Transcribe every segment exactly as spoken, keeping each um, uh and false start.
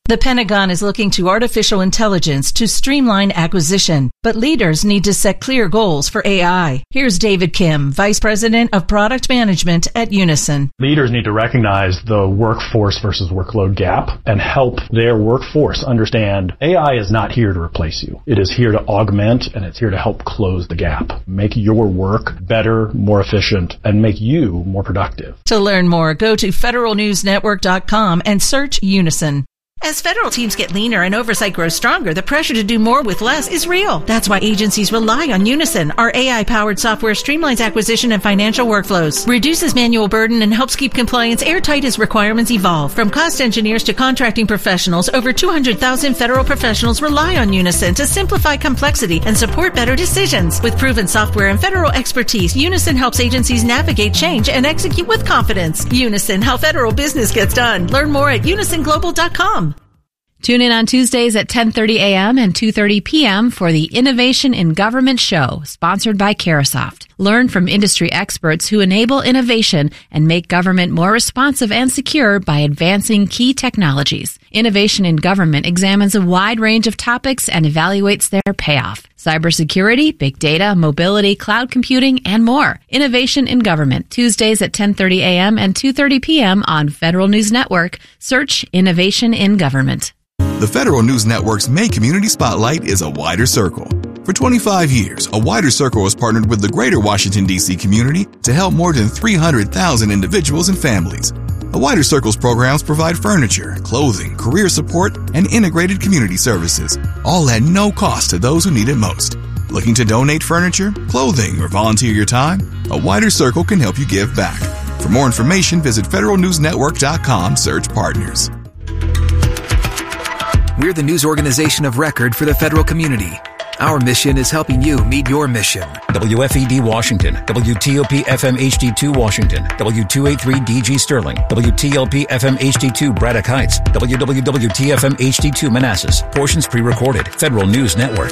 The Pentagon is looking to artificial intelligence to streamline acquisition, but leaders need to set clear goals for A I. Here's David Kim, Vice President of Product Management at Unison. Leaders need to recognize the workforce versus workload gap and help their workforce understand A I is not here to replace you. It is here to augment, and it's here to help close the gap, make your work better, more efficient, and make you more productive. To learn more, go to federal news network dot com and search Unison. As federal teams get leaner and oversight grows stronger, the pressure to do more with less is real. That's why agencies rely on Unison. Our A I-powered software streamlines acquisition and financial workflows, reduces manual burden, and helps keep compliance airtight as requirements evolve. From cost engineers to contracting professionals, over two hundred thousand federal professionals rely on Unison to simplify complexity and support better decisions. With proven software and federal expertise, Unison helps agencies navigate change and execute with confidence. Unison, how federal business gets done. Learn more at unison global dot com. Tune in on Tuesdays at ten thirty a.m. and two thirty p.m. for the Innovation in Government Show, sponsored by Carahsoft. Learn from industry experts who enable innovation and make government more responsive and secure by advancing key technologies. Innovation in Government examines a wide range of topics and evaluates their payoff. Cybersecurity, big data, mobility, cloud computing, and more. Innovation in Government, Tuesdays at ten thirty a.m. and two thirty p.m. on Federal News Network. Search Innovation in Government. The Federal News Network's May Community Spotlight is a wider circle. For twenty-five years, A Wider Circle has partnered with the greater Washington, D C community to help more than three hundred thousand individuals and families. A Wider Circle's programs provide furniture, clothing, career support, and integrated community services, all at no cost to those who need it most. Looking to donate furniture, clothing, or volunteer your time? A Wider Circle can help you give back. For more information, visit federal news network dot com, search partners. We're the news organization of record for the federal community. Our mission is helping you meet your mission. W F E D Washington, W T O P F M H D two Washington, W two eighty-three D G Sterling, W T L P F M H D two Braddock Heights, W W W T F M H D two Manassas. Portions pre-recorded. Federal News Network.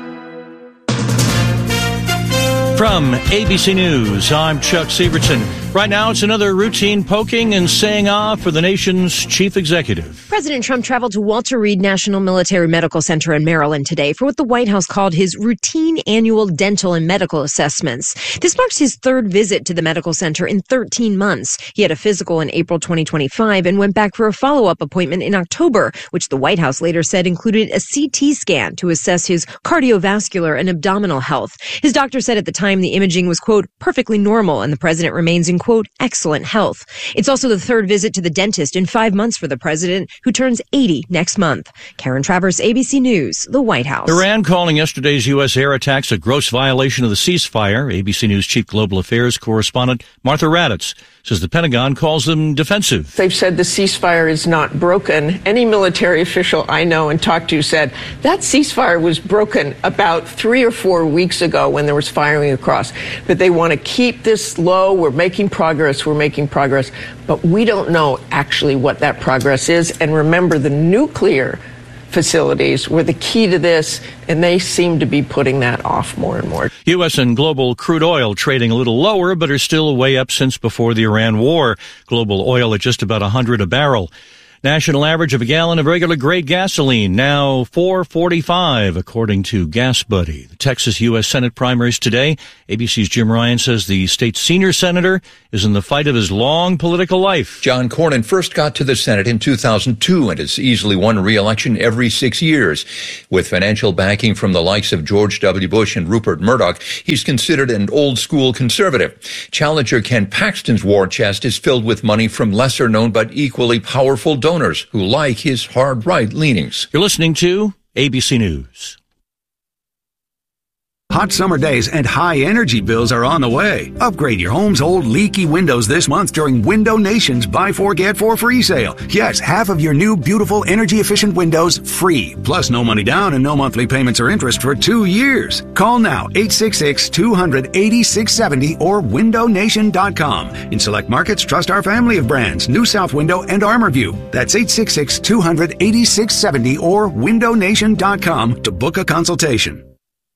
From A B C News, I'm Chuck Sievertson. Right now, it's another routine poking and saying ah for the nation's chief executive. President Trump traveled to Walter Reed National Military Medical Center in Maryland today for what the White House called his routine annual dental and medical assessments. This marks his third visit to the medical center in thirteen months. He had a physical in April twenty twenty-five and went back for a follow-up appointment in October, which the White House later said included a C T scan to assess his cardiovascular and abdominal health. His doctor said at the time the imaging was, quote, perfectly normal, and the president remains in, quote, excellent health. It's also the third visit to the dentist in five months for the president, who turns eighty next month. Karen Travers, A B C News, the White House. Iran calling yesterday's U S air attacks a gross violation of the ceasefire. A B C News Chief Global Affairs correspondent Martha Raddatz says the Pentagon calls them defensive. They've said the ceasefire is not broken. Any military official I know and talked to said that ceasefire was broken about three or four weeks ago when there was firing across. But they want to keep this low. We're making progress. We're making progress. But we don't know actually what that progress is. And remember, the nuclear facilities were the key to this, and they seem to be putting that off more and more. U S and global crude oil trading a little lower, but are still way up since before the Iran war. Global oil at just about one hundred a barrel. National average of a gallon of regular grade gasoline now four forty-five, according to Gas Buddy. The Texas U S Senate primaries today. A B C's Jim Ryan says the state's senior senator is in the fight of his long political life. John Cornyn first got to the Senate in two thousand two and has easily won re-election every six years. With financial backing from the likes of George W. Bush and Rupert Murdoch, he's considered an old-school conservative. Challenger Ken Paxton's war chest is filled with money from lesser-known but equally powerful donors who like his hard-right leanings. You're listening to A B C News. Hot summer days and high energy bills are on the way. Upgrade your home's old leaky windows this month during Window Nation's Buy Four Get Four free sale. Yes, half of your new beautiful energy efficient windows free. Plus no money down and no monthly payments or interest for two years. Call now eight six six, two hundred, eighty-six seventy or window nation dot com. In select markets, trust our family of brands, New South Window and ArmorView. That's eight six six, two hundred, eighty-six seventy or window nation dot com to book a consultation.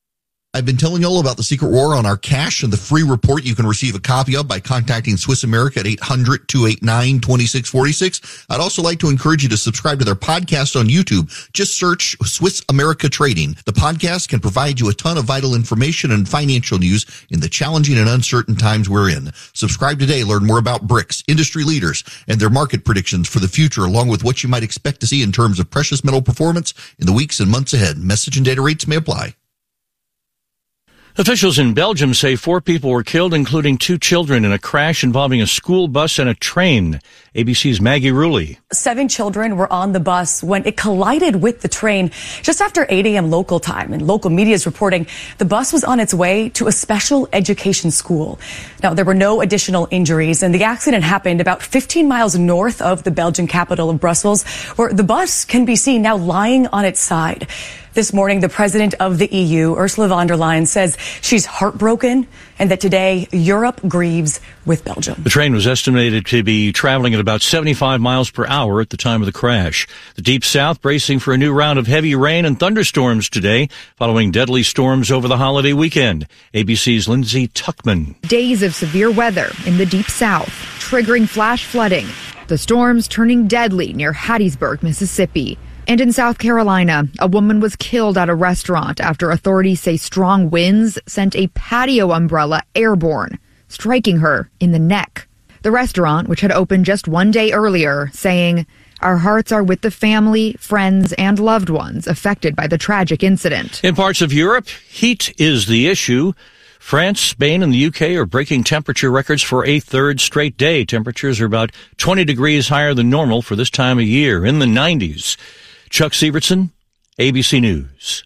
I've been telling you all about the Secret War on our cash and the free report you can receive a copy of by contacting Swiss America at eight hundred, two eight nine, two six four six. I'd also like to encourage you to subscribe to their podcast on YouTube. Just search Swiss America Trading. The podcast can provide you a ton of vital information and financial news in the challenging and uncertain times we're in. Subscribe today. Learn more about B R I C S, industry leaders, and their market predictions for the future, along with what you might expect to see in terms of precious metal performance in the weeks and months ahead. Message and data rates may apply. Officials in Belgium say four people were killed, including two children, in a crash involving a school bus and a train. A B C's Maggie Rulli. Seven children were on the bus when it collided with the train just after eight a.m. local time. And local media is reporting the bus was on its way to a special education school. Now, there were no additional injuries, and the accident happened about fifteen miles north of the Belgian capital of Brussels, where the bus can be seen now lying on its side. This morning, the president of the E U, Ursula von der Leyen, says she's heartbroken and that today Europe grieves with Belgium. The train was estimated to be traveling at about seventy-five miles per hour at the time of the crash. The Deep South bracing for a new round of heavy rain and thunderstorms today, following deadly storms over the holiday weekend. A B C's Lindsay Tuckman. Days of severe weather in the Deep South, triggering flash flooding. The storms turning deadly near Hattiesburg, Mississippi. And in South Carolina, a woman was killed at a restaurant after authorities say strong winds sent a patio umbrella airborne, striking her in the neck. The restaurant, which had opened just one day earlier, saying, "Our hearts are with the family, friends, and loved ones affected by the tragic incident." In parts of Europe, heat is the issue. France, Spain, and the U K are breaking temperature records for a third straight day. Temperatures are about twenty degrees higher than normal for this time of year, in the nineties. Chuck Sievertson, A B C News.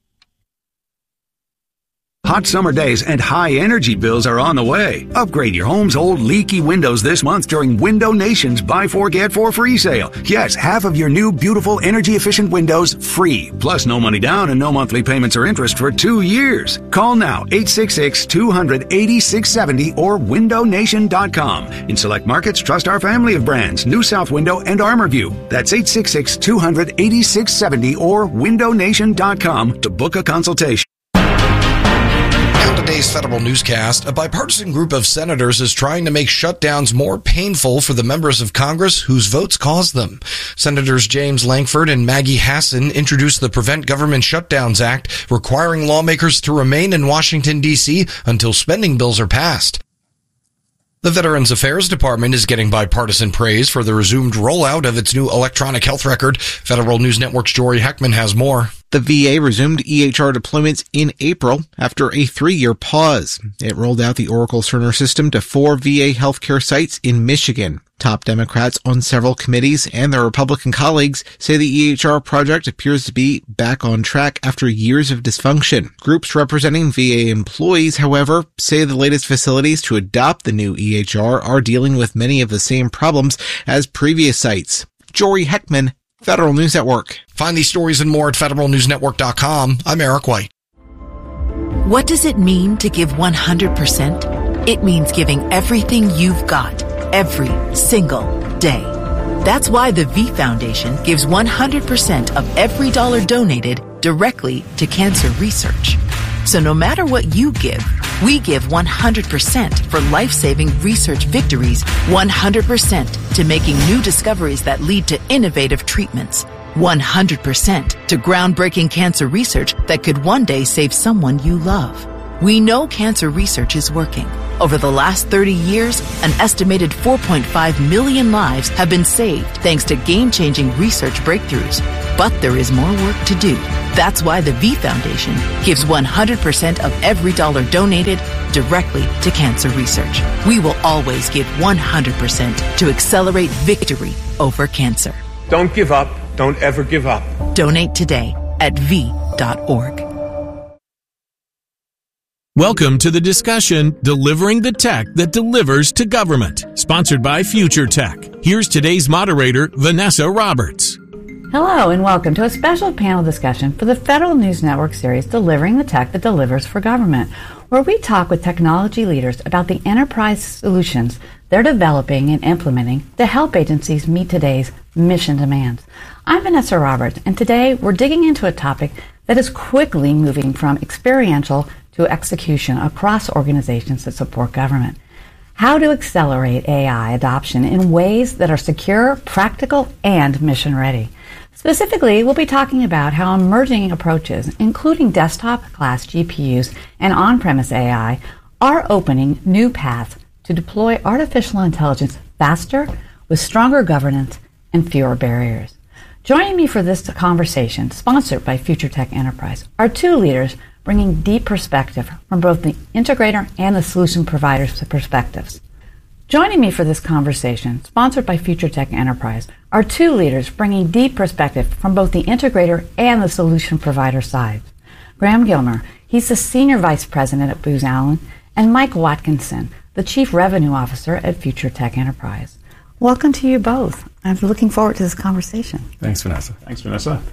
Hot summer days and high energy bills are on the way. Upgrade your home's old leaky windows this month during Window Nation's Buy Four Get Four free sale. Yes, half of your new beautiful energy efficient windows free. Plus no money down and no monthly payments or interest for two years. Call now eight six six, two hundred, eighty-six seventy or window nation dot com. In select markets, trust our family of brands, New South Window and ArmorView. That's eight six six, two hundred, eighty-six seventy or window nation dot com to book a consultation. Today's Federal Newscast, a bipartisan group of senators is trying to make shutdowns more painful for the members of Congress whose votes caused them. Senators James Lankford and Maggie Hassan introduced the Prevent Government Shutdowns Act, requiring lawmakers to remain in Washington, D C until spending bills are passed. The Veterans Affairs Department is getting bipartisan praise for the resumed rollout of its new electronic health record. Federal News Network's Jory Heckman has more. The V A resumed E H R deployments in April after a three-year pause. It rolled out the Oracle Cerner system to four V A healthcare sites in Michigan. Top Democrats on several committees and their Republican colleagues say the E H R project appears to be back on track after years of dysfunction. Groups representing V A employees, however, say the latest facilities to adopt the new E H R are dealing with many of the same problems as previous sites. Jory Heckman, Federal News Network. Find these stories and more at federal news network dot com. I'm Eric White. What does it mean to give one hundred percent? It means giving everything you've got, every single day. That's why the V Foundation gives one hundred percent of every dollar donated directly to cancer research. So no matter what you give, we give one hundred percent for life-saving research victories, one hundred percent to making new discoveries that lead to innovative treatments, one hundred percent to groundbreaking cancer research that could one day save someone you love. We know cancer research is working. Over the last thirty years, an estimated four point five million lives have been saved thanks to game-changing research breakthroughs. But there is more work to do. That's why the V Foundation gives one hundred percent of every dollar donated directly to cancer research. We will always give one hundred percent to accelerate victory over cancer. Don't give up. Don't ever give up. Donate today at v dot org. Welcome to the discussion, Delivering the Tech That Delivers to Government, sponsored by Future Tech. Here's today's moderator, Vanessa Roberts. Hello, and welcome to a special panel discussion for the Federal News Network series, Delivering the Tech That Delivers for Government, where we talk with technology leaders about the enterprise solutions they're developing and implementing to help agencies meet today's mission demands. I'm Vanessa Roberts, and today we're digging into a topic that is quickly moving from experiential to execution across organizations that support government. How to accelerate A I adoption in ways that are secure, practical, and mission-ready. Specifically, we'll be talking about how emerging approaches, including desktop-class G P Us and on-premise A I, are opening new paths to deploy artificial intelligence faster, with stronger governance and fewer barriers. Joining me for this conversation, sponsored by Future Tech Enterprise, are two leaders bringing deep perspective from both the integrator and the solution provider's perspectives. Joining me for this conversation, sponsored by Future Tech Enterprise, are two leaders bringing deep perspective from both the integrator and the solution provider sides. Graham Gilmer, he's the Senior Vice President at Booz Allen, and Mike Watkinson, the Chief Revenue Officer at Future Tech Enterprise. Welcome to you both. I'm looking forward to this conversation. Thanks, Vanessa. Thanks, Vanessa.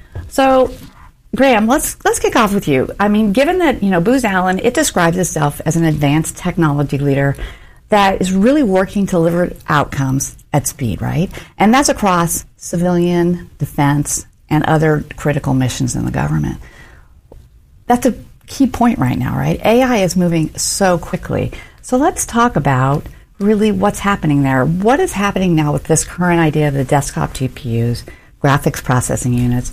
So, Graham, let's let's kick off with you. I mean, given that, you know, Booz Allen, it describes itself as an advanced technology leader that is really working to deliver outcomes at speed, right? And that's across civilian, defense, and other critical missions in the government. That's a key point right now, right? A I is moving so quickly. So let's talk about really what's happening there. What is happening now with this current idea of the desktop G P Us, graphics processing units?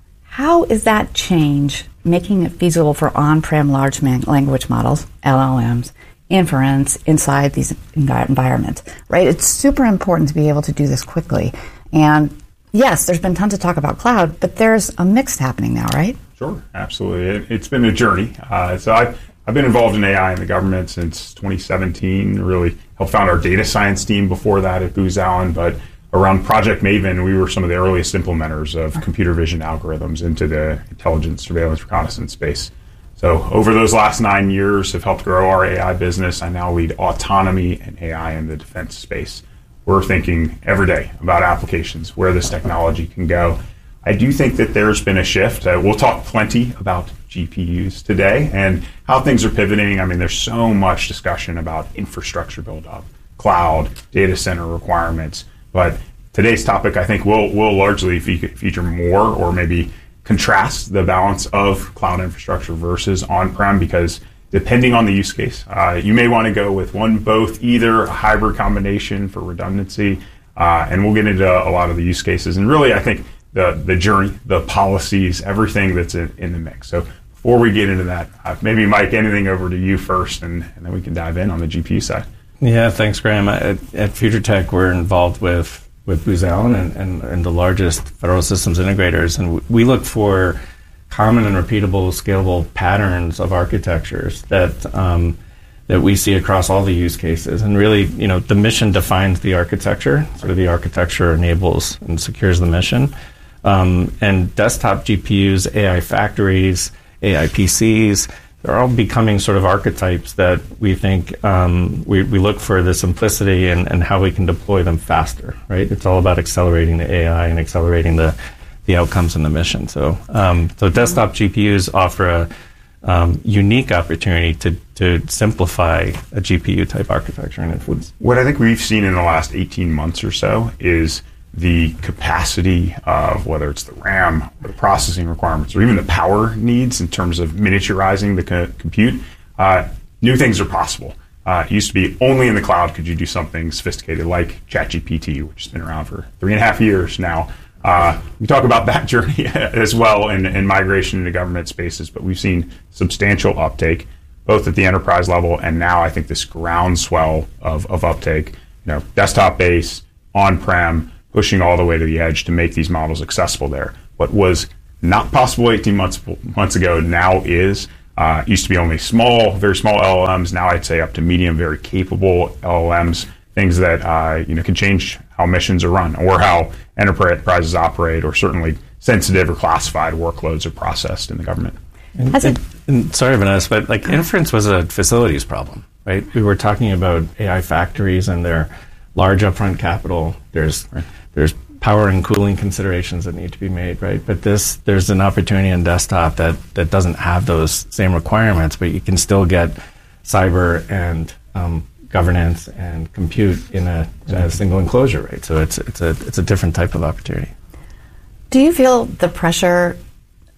How is that change making it feasible for on-prem large language models, L L Ms, inference inside these environments, right? It's super important to be able to do this quickly. And yes, there's been tons of talk about cloud, but there's a mix happening now, right? Sure, absolutely. It, it's been a journey. Uh, so I've, I've been involved in A I in the government since twenty seventeen, really helped found our data science team before that at Booz Allen, but around Project Maven, we were some of the earliest implementers of computer vision algorithms into the intelligence, surveillance, reconnaissance space. So over those last nine years have helped grow our A I business. I now lead autonomy and A I in the defense space. We're thinking every day about applications, where this technology can go. I do think that there's been a shift. Uh, we'll talk plenty about G P Us today and how things are pivoting. I mean, there's so much discussion about infrastructure build-up, cloud, data center requirements. But today's topic, I think, will will largely fe- feature more or maybe contrast the balance of cloud infrastructure versus on-prem, because depending on the use case, uh, you may want to go with one, both, either a hybrid combination for redundancy, uh, and we'll get into a lot of the use cases. And really, I think the the journey, the policies, everything that's in, in the mix. So before we get into that, uh, maybe, Mike, anything over to you first, and, and then we can dive in on the G P U side. Yeah, thanks, Graham. At, at Future Tech, we're involved with, with Booz Allen and, and, and the largest federal systems integrators, and we look for common and repeatable, scalable patterns of architectures that um, that we see across all the use cases. And really, you know, the mission defines the architecture, sort of the architecture enables and secures the mission. Um, and desktop G P Us, A I factories, A I P Cs, they're all becoming sort of archetypes that we think um, we, we look for the simplicity and, and how we can deploy them faster, right? It's all about accelerating the A I and accelerating the, the outcomes and the mission. So, um, so desktop G P Us offer a um, unique opportunity to, to simplify a G P U type architecture and influence. What I think we've seen in the last eighteen months or so is the capacity of whether it's the RAM or the processing requirements or even the power needs in terms of miniaturizing the co- compute. Uh, new things are possible. Uh, it used to be only in the cloud could you do something sophisticated like ChatGPT, which has been around for three and a half years now. Uh, we talk about that journey as well in, in migration into government spaces, but we've seen substantial uptake both at the enterprise level and now I think this groundswell of, of uptake, you know, desktop base, on-prem, pushing all the way to the edge to make these models accessible there. What was not possible eighteen months months ago now is. Uh, used to be only small, very small L L Ms. Now I'd say up to medium, very capable L L Ms, things that uh, you know can change how missions are run or how enterprises operate, or certainly sensitive or classified workloads are processed in the government. And, and, and sorry, Vanessa, but like inference was a facilities problem, right? We were talking about A I factories and their large upfront capital. There's right. There's power and cooling considerations that need to be made, right? But this, there's an opportunity in desktop that, that doesn't have those same requirements, but you can still get cyber and um, governance and compute in a, in a single enclosure, right? So it's it's a it's a different type of opportunity. Do you feel the pressure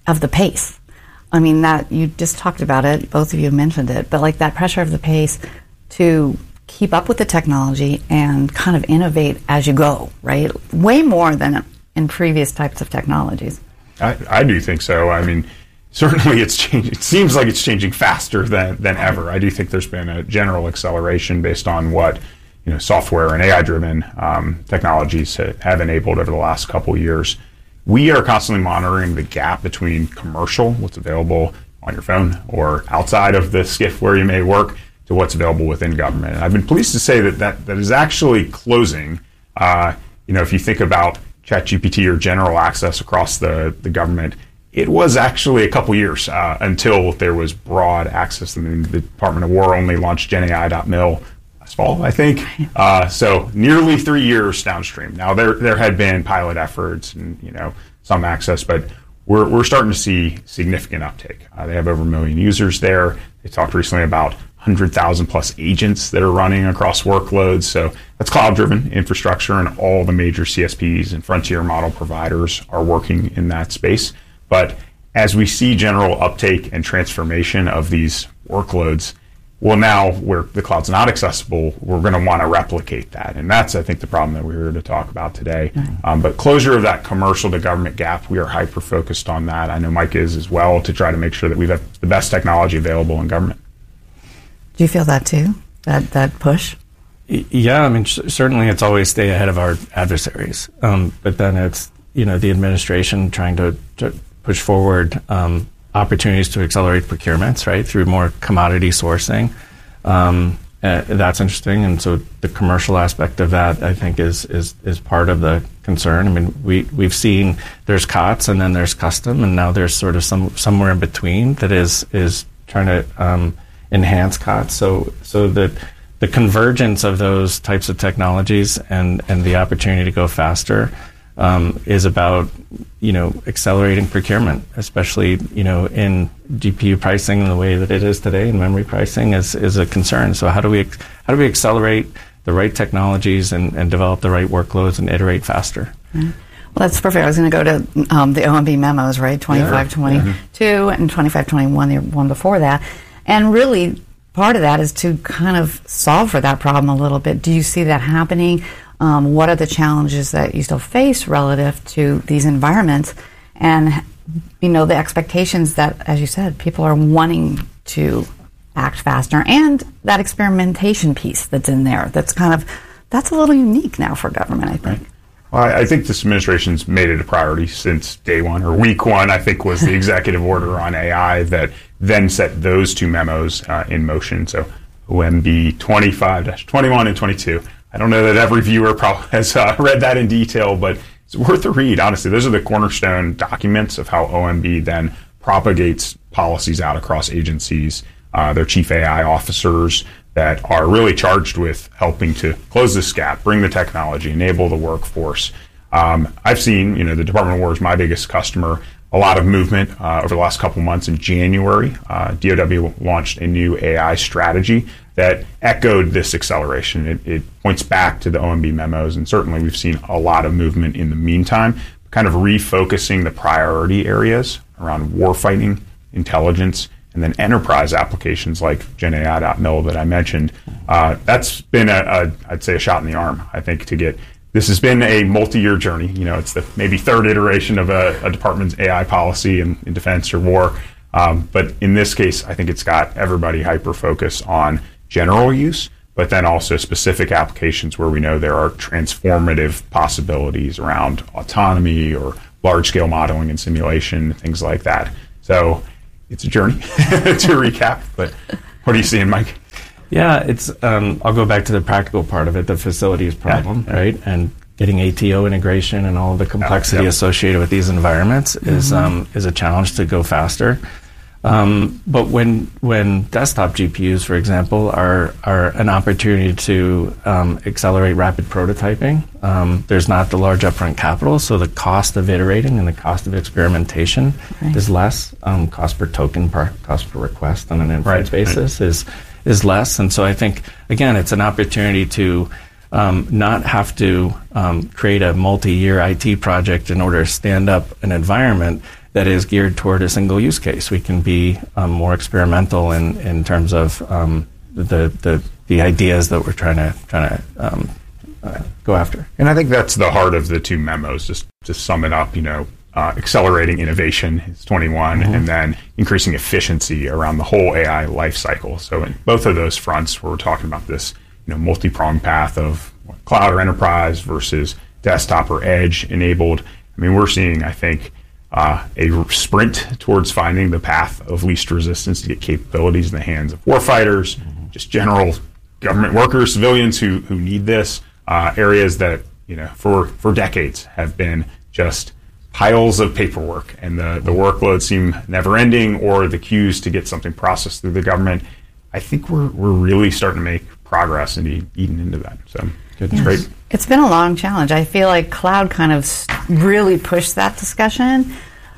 of the pace. I mean, that you just talked about it, both of you mentioned it, but like that pressure of the pace to keep up with the technology and kind of innovate as you go, right? Way more than in previous types of technologies. I, I do think so. I mean, certainly it's changing. It seems like it's changing faster than, than ever. I do think there's been a general acceleration based on what, you know, software and A I-driven um, technologies have enabled over the last couple of years. We are constantly monitoring the gap between commercial, what's available on your phone or outside of the SCIF where you may work, to what's available within government. And I've been pleased to say that that, that is actually closing. Uh, you know, if you think about ChatGPT or general access across the, the government, it was actually a couple years uh, until there was broad access. I mean, the Department of War only launched Gen A I dot mil last fall, I think. Uh, so nearly three years downstream. Now there there had been pilot efforts and, you know, some access, but we're we're starting to see significant uptake. Uh, they have over a million users there. They talked recently about one hundred thousand plus agents that are running across workloads. So that's cloud-driven infrastructure, and all the major C S Ps and frontier model providers are working in that space. But as we see general uptake and transformation of these workloads, well, now where the cloud's not accessible, we're going to want to replicate that. And that's, I think, the problem that we're here to talk about today. Mm-hmm. Um, but closure of that commercial to government gap, we are hyper-focused on that. I know Mike is as well, to try to make sure that we have the best technology available in government. Do you feel that too, that, that push? Yeah, I mean, certainly it's always stay ahead of our adversaries. Um, but then it's, you know, the administration trying to, to push forward um, opportunities to accelerate procurements, right, through more commodity sourcing. Um, uh, that's interesting. And so the commercial aspect of that, I think, is is is part of the concern. I mean, we, we've seen there's C O T S and then there's custom, and now there's sort of some somewhere in between that is is trying to um, enhance C O T S. So so that the convergence of those types of technologies and, and the opportunity to go faster um, is about, you know, accelerating procurement, especially, you know, in G P U pricing in the way that it is today, and memory pricing is, is a concern. So how do we how do we accelerate the right technologies and, and develop the right workloads and iterate faster? Mm-hmm. Well, that's perfect. I was going to go to um, the O M B memos, right? twenty-five twenty-two yeah. and twenty-five twenty-one, the one before that. And really, part of that is to kind of solve for that problem a little bit. Do you see that happening? Um, what are the challenges that you still face relative to these environments? And, you know, the expectations that, as you said, people are wanting to act faster, and that experimentation piece that's in there. That's kind of, that's a little unique now for government, I think. Right. Well, I think this administration's made it a priority since day one, or week one, I think, was the executive order on A I that then set those two memos uh, in motion. So O M B twenty-five twenty-one and twenty-two. I don't know that every viewer probably has uh, read that in detail, but it's worth a read, honestly. Those are the cornerstone documents of how O M B then propagates policies out across agencies, uh, their chief A I officers that are really charged with helping to close this gap, bring the technology, enable the workforce. Um, I've seen, you know, the Department of War is my biggest customer, a lot of movement uh, over the last couple months. In January, uh, D O W launched a new A I strategy that echoed this acceleration. It, it points back to the O M B memos, and certainly we've seen a lot of movement in the meantime, kind of refocusing the priority areas around warfighting, intelligence, and then enterprise applications like Gen A I dot mil that I mentioned. Uh, that's been, a, a, I'd say, a shot in the arm, I think, to get. This has been a multi-year journey. You know, it's the maybe third iteration of a, a department's A I policy in, in defense or war. Um, but in this case, I think it's got everybody hyper-focused on general use, but then also specific applications where we know there are transformative possibilities around autonomy or large-scale modeling and simulation, things like that. So it's a journey to recap, but what are you seeing, Mike? Yeah, it's. Um, I'll go back to the practical part of it, the facilities problem, yeah. right? And getting A T O integration and all of the complexity yeah, yep. associated with these environments mm-hmm. is um, is a challenge to go faster. Um, but when when desktop G P Us, for example, are are an opportunity to um, accelerate rapid prototyping, um, there's not the large upfront capital, so the cost of iterating and the cost of experimentation right. is less. Um, cost per token, per, cost per request on an inference right. basis right. is is less. And so I think, again, it's an opportunity to um, not have to um, create a multi-year I T project in order to stand up an environment. that is geared toward a single use case. We can be um, more experimental in, in terms of um, the, the the ideas that we're trying to trying to um, uh, go after. And I think that's the heart of the two memos. Just to sum it up, you know, uh, accelerating innovation is twenty-one, mm-hmm. and then increasing efficiency around the whole A I life cycle. So in both of those fronts, we're talking about this, you know, multi-pronged path of cloud or enterprise versus desktop or edge enabled. I mean, we're seeing, I think, uh, a sprint towards finding the path of least resistance to get capabilities in the hands of warfighters, mm-hmm. just general government workers, civilians who who need this. Uh, areas that, you know, for, for decades have been just piles of paperwork, and the, the workloads seem never ending, or the queues to get something processed through the government. I think we're we're really starting to make progress and eating into that. So good, yes. Great. It's been a long challenge. I feel like cloud kind of really pushed that discussion,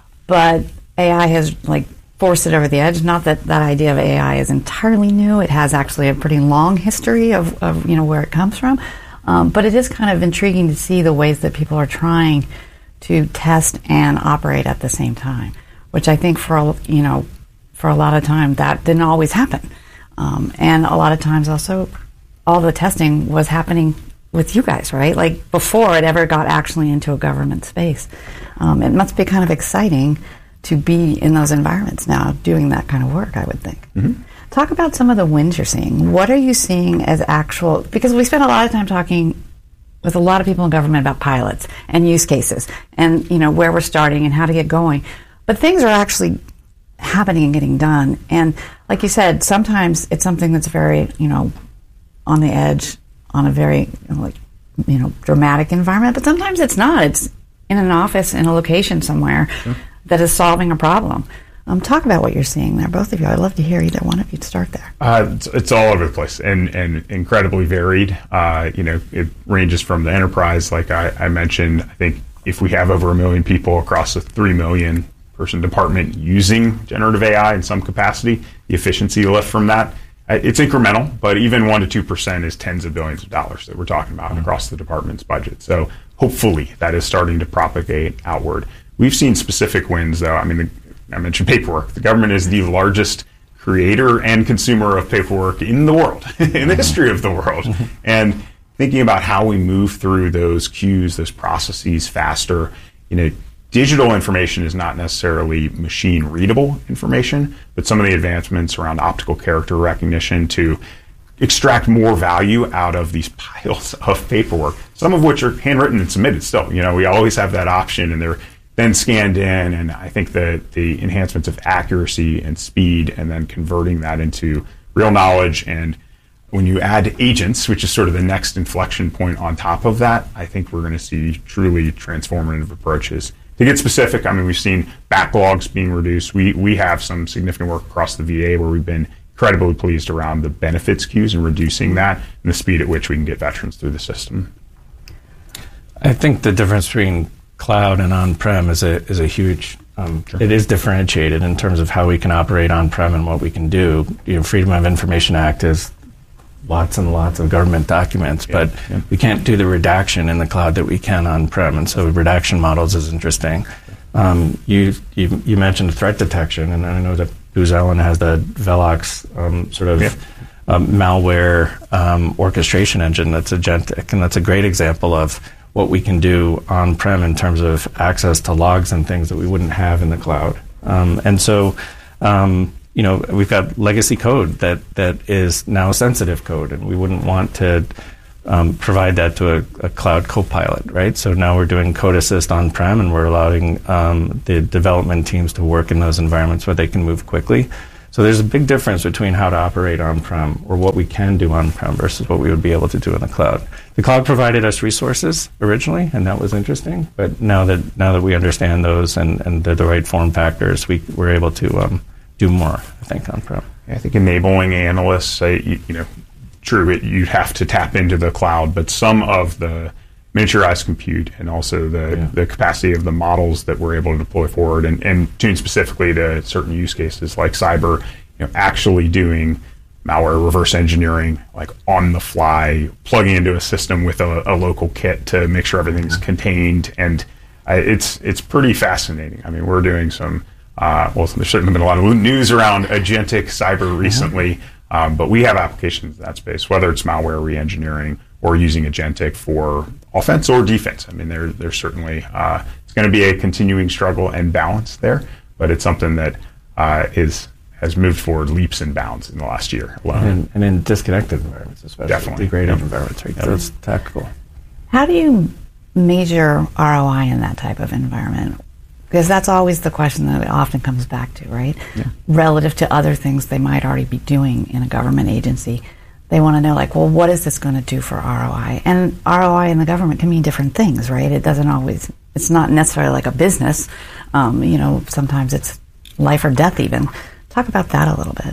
but A I has like forced it over the edge. Not that that idea of A I is entirely new. It has actually a pretty long history of, of you know, where it comes from. Um, but it is kind of intriguing to see the ways that people are trying to test and operate at the same time, which I think for a, you know for a lot of time that didn't always happen, um, and a lot of times also all the testing was happening with you guys, right? Like before it ever got actually into a government space. Um, it must be kind of exciting to be in those environments now, doing that kind of work, I would think. Mm-hmm. Talk about some of the wins you're seeing. What are you seeing as actual, because we spend a lot of time talking with a lot of people in government about pilots and use cases and, you know, where we're starting and how to get going. But things are actually happening and getting done. And like you said, sometimes it's something that's very, you know, on the edge, on a very, you know, like, you know, dramatic environment. But sometimes it's not. It's in an office in a location somewhere mm-hmm. that is solving a problem. Um, talk about what you're seeing there, both of you. I'd love to hear either one of you to start there. Uh, it's, it's all over the place and, and incredibly varied. Uh, you know, it ranges from the enterprise, like I, I mentioned. I think if we have over a million people across a three million person department using generative A I in some capacity, the efficiency lift from that, uh, it's incremental, but even one to two percent is tens of billions of dollars that we're talking about mm-hmm. across the department's budget. So hopefully that is starting to propagate outward. We've seen specific wins, though. I mean, the, I mentioned paperwork. The government is the largest creator and consumer of paperwork in the world, in the history of the world. And thinking about how we move through those queues, those processes faster, you know, digital information is not necessarily machine readable information, but some of the advancements around optical character recognition to extract more value out of these piles of paperwork, some of which are handwritten and submitted still. You know, we always have that option, and they're then scanned in, and I think that the enhancements of accuracy and speed and then converting that into real knowledge, and when you add agents, which is sort of the next inflection point on top of that, I think we're going to see truly transformative approaches. To get specific, I mean, we've seen backlogs being reduced. We we have some significant work across the V A where we've been incredibly pleased around the benefits queues and reducing that and the speed at which we can get veterans through the system. I think the difference between cloud and on-prem is a is a huge. Um, sure. It is differentiated in terms of how we can operate on-prem and what we can do. You know, Freedom of Information Act is lots and lots of government documents, yeah, but yeah. we can't do the redaction in the cloud that we can on-prem, and so redaction models is interesting. Um, you, you you mentioned threat detection, and I know that Booz Allen has the Velox um, sort of. Yeah. Um, malware um, orchestration engine that's agentic, and that's a great example of what we can do on-prem in terms of access to logs and things that we wouldn't have in the cloud. Um, and so, um, you know, we've got legacy code that, that is now sensitive code, and we wouldn't want to um, provide that to a, a cloud copilot, right? So now we're doing code assist on-prem, and we're allowing um, the development teams to work in those environments where they can move quickly. So there's a big difference between how to operate on-prem, or what we can do on-prem, versus what we would be able to do in the cloud. The cloud provided us resources originally, and that was interesting. But now that now that we understand those and, and they're the right form factors, we, we're able to um, do more, I think, on-prem. I think enabling analysts, uh, you, you know, true, it, you have to tap into the cloud, but some of the miniaturized compute and also the, yeah. the capacity of the models that we're able to deploy forward and, and tune specifically to certain use cases like cyber, you know, actually doing malware reverse engineering, like on the fly, plugging into a system with a, a local kit to make sure everything's mm-hmm. contained. And I, it's it's pretty fascinating. I mean, we're doing some, uh, well, there's certainly been a lot of news around agentic cyber recently, mm-hmm. um, but we have applications in that space, whether it's malware re-engineering or using agentic for offense or defense. I mean, there, there's certainly, uh, it's going to be a continuing struggle and balance there, but it's something that uh, is has moved forward leaps and bounds in the last year alone. And, and in disconnected environments, especially. Definitely. Degraded Yep. environments, right? Yep. So it's tactical. How do you measure R O I in that type of environment? Because that's always the question that it often comes back to, right? Yeah. Relative to other things they might already be doing in a government agency. They want to know, like, well, what is this going to do for R O I? And R O I in the government can mean different things, right? It doesn't always, it's not necessarily like a business. Um, you know, sometimes it's life or death even. Talk about that a little bit.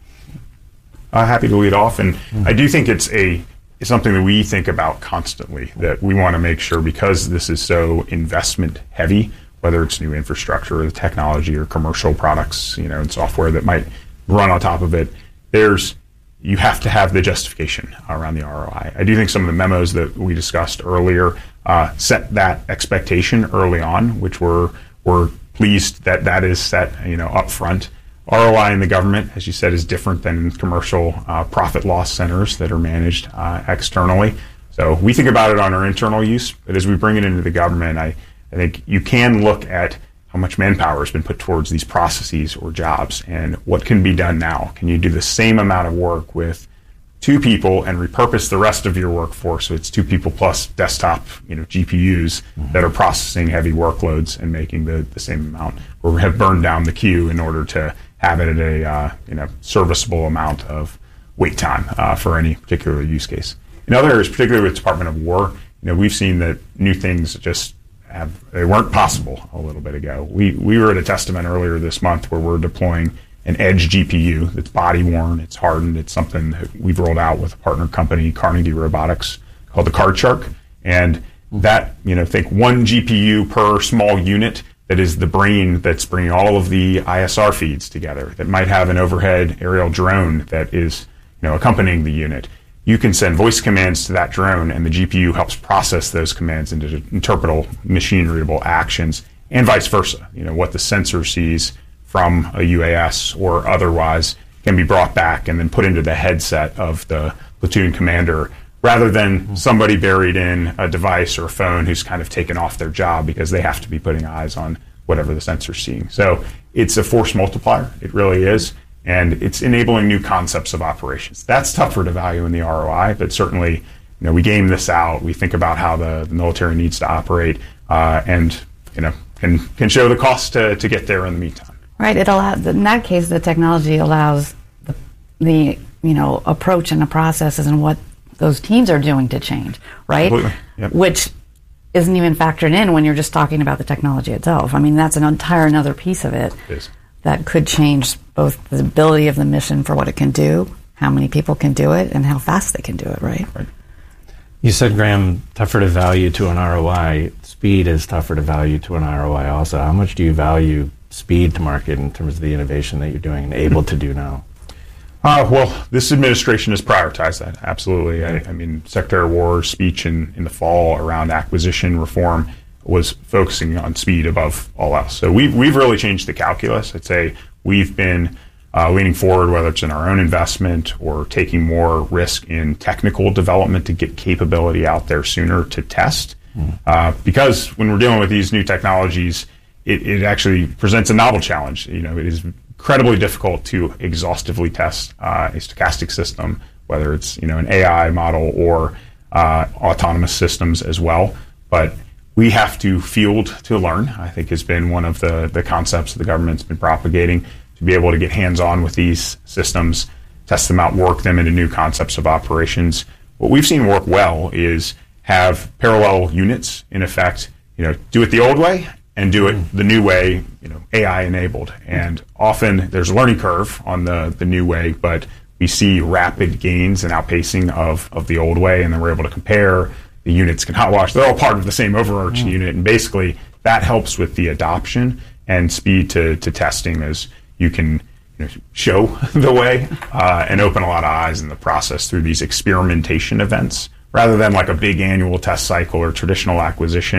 Uh, happy to lead off. And mm-hmm. I do think it's a it's something that we think about constantly, that we want to make sure, because this is so investment heavy, whether it's new infrastructure or the technology or commercial products, you know, and software that might run on top of it, there's you have to have the justification around the R O I. I do think some of the memos that we discussed earlier uh, set that expectation early on, which we're, we're pleased that that is set, you know, up front. R O I in the government, as you said, is different than commercial uh, profit loss centers that are managed uh, externally. So we think about it on our internal use, but as we bring it into the government, I, I think you can look at how much manpower has been put towards these processes or jobs and what can be done now. Can you do the same amount of work with two people and repurpose the rest of your workforce so it's two people plus desktop, you know, G P Us mm-hmm. that are processing heavy workloads and making the, the same amount, or have burned down the queue in order to have it at a uh, you know serviceable amount of wait time uh, for any particular use case. In other areas, particularly with Department of War, you know, we've seen that new things just have, they weren't possible a little bit ago. We we were at a testament earlier this month where we're deploying an edge G P U that's body worn, it's hardened, it's something that we've rolled out with a partner company, Carnegie Robotics, called the Card Shark. And that, you know, think one G P U per small unit that is the brain that's bringing all of the I S R feeds together, that might have an overhead aerial drone that is, you know, accompanying the unit. You can send voice commands to that drone, and the G P U helps process those commands into interpretable, machine-readable actions, and vice versa. You know, what the sensor sees from a U A S or otherwise can be brought back and then put into the headset of the platoon commander, rather than somebody buried in a device or a phone who's kind of taken off their job because they have to be putting eyes on whatever the sensor's seeing. So it's a force multiplier. It really is. And it's enabling new concepts of operations. That's tougher to value in the R O I, but certainly, you know, we game this out. We think about how the, the military needs to operate, uh, and, you know, can, can show the cost to, to get there in the meantime. Right. It allows, in that case, the technology allows the, the, you know, approach and the processes and what those teams are doing to change, right? Absolutely. Yep. Which isn't even factored in when you're just talking about the technology itself. I mean, that's an entire another piece of it. It is. That could change both the ability of the mission for what it can do, how many people can do it, and how fast they can do it, right? Right. You said, Graham, tougher to value to an R O I. Speed is tougher to value to an R O I also. How much do you value speed to market in terms of the innovation that you're doing and able to do now? Uh, well, this administration has prioritized that, absolutely. I, I mean, Secretary of War's speech in, in the fall around acquisition reform was focusing on speed above all else. So we've, we've really changed the calculus. I'd say we've been uh, leaning forward, whether it's in our own investment or taking more risk in technical development to get capability out there sooner to test. Mm. Uh, because when we're dealing with these new technologies, it, it actually presents a novel challenge. You know, it is incredibly difficult to exhaustively test uh, a stochastic system, whether it's, you know, an A I model or uh, autonomous systems as well. But we have to field to learn, I think, has been one of the, the concepts the government's been propagating, to be able to get hands-on with these systems, test them out, work them into new concepts of operations. What we've seen work well is have parallel units, in effect, you know, do it the old way and do it the new way, you know, A I enabled. And often there's a learning curve on the, the new way, but we see rapid gains and outpacing of, of the old way, and then we're able to compare. The units can hot wash. They're all part of the same overarching mm. unit, and basically that helps with the adoption and speed to, to testing, as you can, you know, show the way uh, and open a lot of eyes in the process through these experimentation events, rather than like a big annual test cycle or traditional acquisition.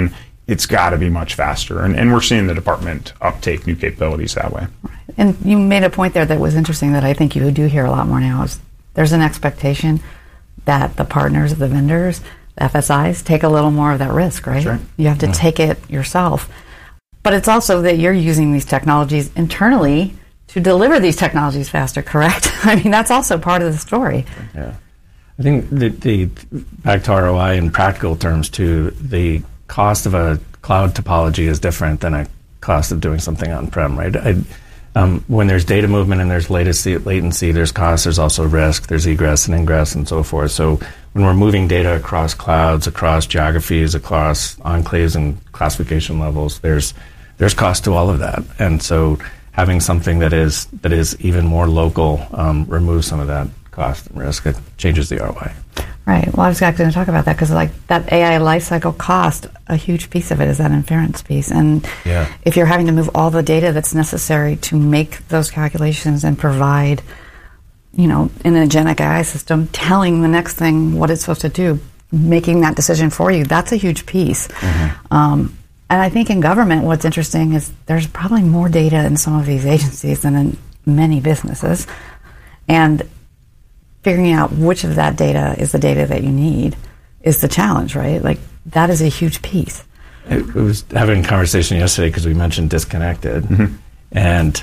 it's got to be much faster. And, and we're seeing the department uptake new capabilities that way. And you made a point there that was interesting that I think you do hear a lot more now is there's an expectation that the partners, the vendors, the F S Is take a little more of that risk, right? Right. You have to yeah. take it yourself. But it's also that you're using these technologies internally to deliver these technologies faster, correct? I mean, that's also part of the story. Yeah. I think the, the back to R O I in practical terms too, the cost of a cloud topology is different than a cost of doing something on-prem, right? I, um, when there's data movement and there's latency, latency, there's cost, there's also risk, there's egress and ingress and so forth. So when we're moving data across clouds, across geographies, across enclaves and classification levels, there's there's cost to all of that. And so having something that is that is even more local um, removes some of that cost and risk. It changes the R O I. Right. Well, I was actually going to talk about that because, like, that A I lifecycle cost, a huge piece of it is that inference piece. And yeah. if you're having to move all the data that's necessary to make those calculations and provide, you know, an agentic A I system telling the next thing what it's supposed to do, making that decision for you, that's a huge piece. Mm-hmm. Um, and I think in government, what's interesting is there's probably more data in some of these agencies than in many businesses. And figuring out which of that data is the data that you need is the challenge, right? Like, that is a huge piece. I was having a conversation yesterday because we mentioned disconnected. Mm-hmm. And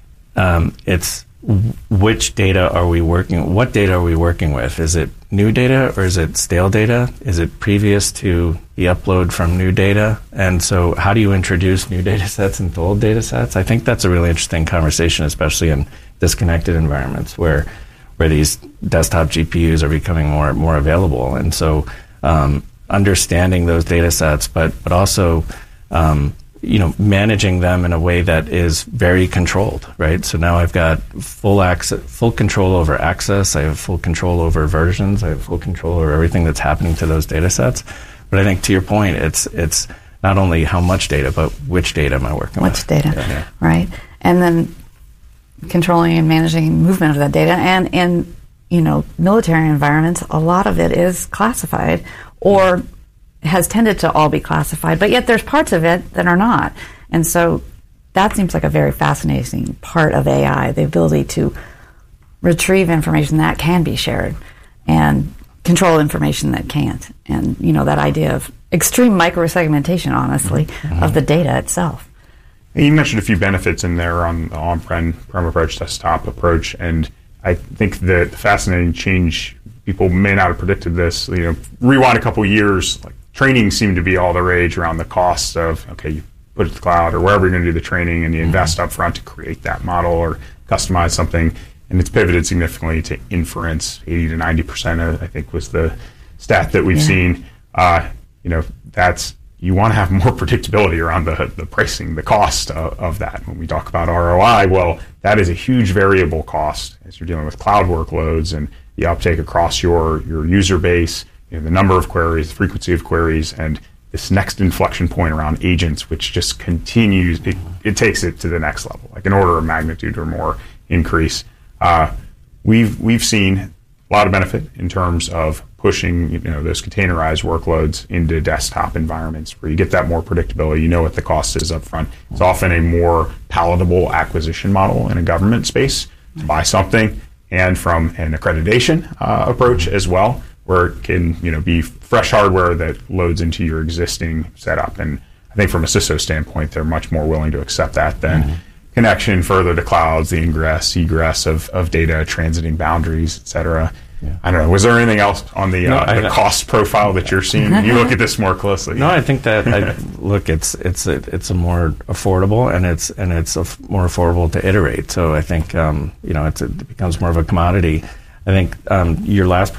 um, it's which data are we working, what data are we working with? Is it new data or is it stale data? Is it previous to the upload from new data? And so how do you introduce new data sets into old data sets? I think that's a really interesting conversation, especially in disconnected environments where where these desktop G P Us are becoming more more available. And so um, understanding those data sets, but but also um, you know, managing them in a way that is very controlled, right? So now I've got full access, full control over access. I have full control over versions. I have full control over everything that's happening to those data sets. But I think to your point, it's it's not only how much data, but which data am I working which with? Which data, yeah, yeah. right? And then controlling and managing movement of that data. And in, you know, military environments, a lot of it is classified or has tended to all be classified, but yet there's parts of it that are not. And so that seems like a very fascinating part of A I, the ability to retrieve information that can be shared and control information that can't. And, you know, that idea of extreme microsegmentation, honestly, mm-hmm. of the data itself. You mentioned a few benefits in there on the on-prem prem approach, desktop approach, and I think the fascinating change, people may not have predicted this, you know, rewind a couple years, like training seemed to be all the rage around the cost of, okay, you put it to the cloud or wherever you're going to do the training and you invest up front to create that model or customize something, and it's pivoted significantly to inference. eighty to ninety percent, of, I think, was the stat that we've yeah. seen. Uh, you know, that's, you want to have more predictability around the, the pricing, the cost of, of that. When we talk about R O I, well, that is a huge variable cost as you're dealing with cloud workloads and the uptake across your, your user base, you know, the number of queries, the frequency of queries, and this next inflection point around agents, which just continues, it, it takes it to the next level, like an order of magnitude or more increase. Uh, we've we've seen a lot of benefit in terms of pushing, you know, those containerized workloads into desktop environments where you get that more predictability. You know what the cost is up front. It's often a more palatable acquisition model in a government space to buy something, and from an accreditation uh, approach as well, where it can, you know, be fresh hardware that loads into your existing setup. And I think from a C I S O standpoint, they're much more willing to accept that than mm-hmm. connection further to clouds, the ingress, egress of, of data, transiting boundaries, et cetera. Yeah. I don't know. Was there anything else on the, no, uh, the cost profile that you're seeing? You look at this more closely. No, I think that I, look, it's it's a, it's a more affordable and it's and it's a f- more affordable to iterate. So I think um, you know it's a, it becomes more of a commodity. I think um, your last